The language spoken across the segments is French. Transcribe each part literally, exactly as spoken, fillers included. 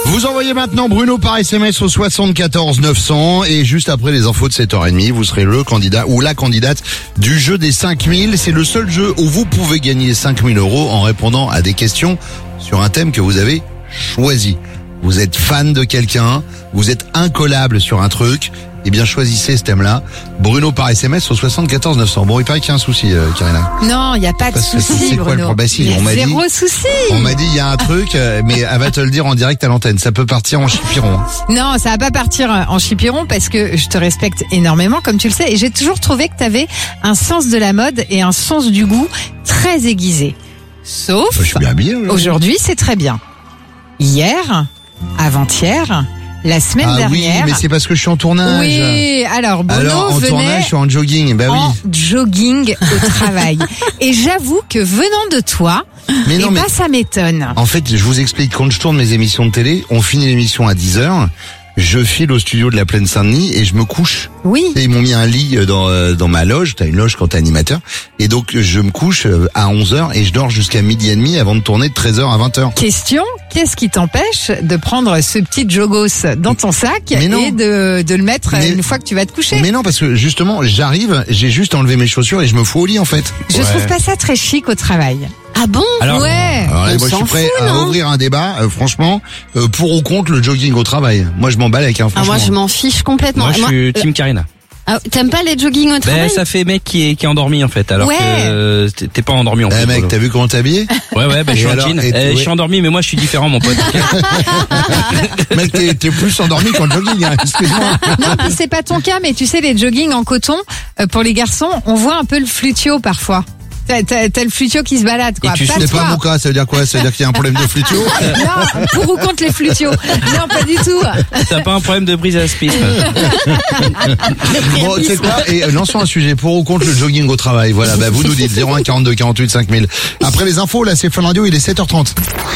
Vous envoyez maintenant Bruno par S M S au soixante-quatorze neuf cents et juste après les infos de sept heures trente, vous serez le candidat ou la candidate du jeu des cinq mille. C'est le seul jeu où vous pouvez gagner cinq mille euros en répondant à des questions sur un thème que vous avez choisi. Vous êtes fan de quelqu'un, vous êtes incollable sur un truc, eh bien choisissez ce thème-là. Bruno par S M S au soixante-quatorze neuf cents. Bon, il paraît qu'il y a un souci, euh, Karina. Non, il n'y a pas de Parce que souci, c'est quoi le Bruno. problème? Bah si, Il y a on m'a dit- zéro souci. On m'a dit il y a un truc, euh, mais elle va te le dire en direct à l'antenne. Ça peut partir en chipiron. hein. Non, ça va pas partir en chipiron parce que je te respecte énormément, comme tu le sais, et j'ai toujours trouvé que tu avais un sens de la mode et un sens du goût très aiguisé. Sauf, Bah, je suis bien habillé. aujourd'hui. aujourd'hui, c'est très bien. Hier, avant-hier, la semaine Ah oui, dernière. mais c'est parce que je suis en tournage. Oui, alors Bruno Alors en venait tournage, je suis en jogging. Bah oui. en jogging au travail. Et j'avoue que venant de toi, Mais eh non, mais ben, ça m'étonne. en fait, je vous explique, quand je tourne mes émissions de télé, on finit l'émission à dix heures, je file au studio de la Plaine Saint-Denis et je me couche. Oui. Et ils m'ont mis un lit dans, euh, dans ma loge, t'as une loge quand t'es animateur, et donc je me couche euh, à onze heures et je dors jusqu'à midi et demi avant de tourner de treize heures à vingt heures. Question, qu'est-ce qui t'empêche de prendre ce petit jogos dans ton sac Mais non. et de, de le mettre Mais- une fois que tu vas te coucher? Mais non, parce que justement, j'arrive, j'ai juste enlevé mes chaussures et je me fous au lit en fait. Je trouve pas ça très chic au travail. Ah bon? Alors, Ouais. Alors là, On moi je suis s'en prêt fout, à non ouvrir un débat, euh, franchement, euh, pour ou contre le jogging au travail. Moi je m'emballe avec un Ah, franchement. moi, je m'en fiche complètement. moi, je Moi- suis team Karina. Ah, t'aimes pas les jogging au Ben, travail? ça fait mec qui est, qui est endormi, en fait, alors Ouais. que euh, t'es t'es pas endormi, en Eh fait. mec, Polo. t'as vu comment t'es habillé? Ouais, ouais, ben, je suis Et en alors, jean. et- Eh, ouais. Je suis endormi, mais moi, je suis différent, mon pote. Mec, t'es, t'es plus endormi qu'en jogging, hein, excuse-moi. Non, puis c'est pas ton cas, mais tu sais, les joggings en coton, euh, pour les garçons, on voit un peu le flutio parfois. T'as, t'as, t'as le flutio qui se balade, quoi. Et tu pas sais C'est toi. pas mon cas, ça veut dire quoi? Ça veut dire qu'il y a un problème de flutio? Non, pour ou contre les flutios? Non, pas du tout. T'as pas un problème de brise à spisme. Bon, tu sais quoi? Et euh, lançons un sujet pour ou contre le jogging au travail. Voilà, bah vous nous dites zéro un quarante-deux quarante-huit cinq mille. Après les infos, là c'est Fun Radio, il est sept heures trente.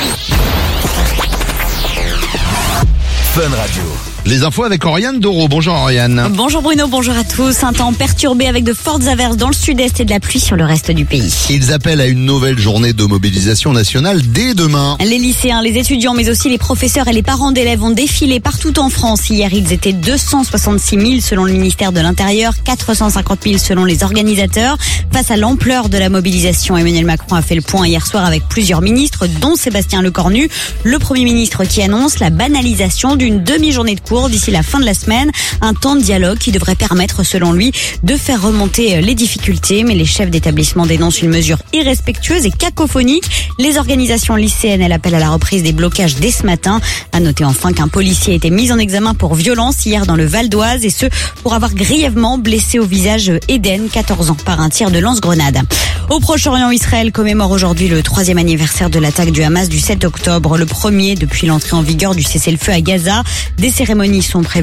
Fun Radio. Les infos avec Oriane Doro. Bonjour Oriane. Bonjour Bruno, bonjour à tous. Un temps perturbé avec de fortes averses dans le sud-est et de la pluie sur le reste du pays. Ils appellent à une nouvelle journée de mobilisation nationale dès demain. Les lycéens, les étudiants, mais aussi les professeurs et les parents d'élèves ont défilé partout en France. Hier, ils étaient deux cent soixante-six mille selon le ministère de l'Intérieur, quatre cent cinquante mille selon les organisateurs. Face à l'ampleur de la mobilisation, Emmanuel Macron a fait le point hier soir avec plusieurs ministres, dont Sébastien Lecornu, le Premier ministre qui annonce la banalisation d'une demi-journée de cours d'ici la fin de la semaine. Un temps de dialogue qui devrait permettre, selon lui, de faire remonter les difficultés. Mais les chefs d'établissement dénoncent une mesure irrespectueuse et cacophonique. Les organisations lycéennes, elles appellent à la reprise des blocages dès ce matin. À noter enfin qu'un policier a été mis en examen pour violence hier dans le Val d'Oise et ce, pour avoir grièvement blessé au visage Eden, quatorze ans, par un tir de lance-grenade. Au Proche-Orient, Israël commémore aujourd'hui le troisième anniversaire de l'attaque du Hamas du sept octobre, le premier depuis l'entrée en vigueur du cessez-le-feu à Gaza. Des cérémonies sont prévues